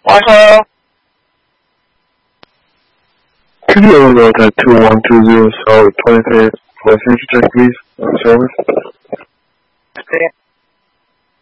Marshall. Could you overload that 2120 solid 25th for signature check, please, on service?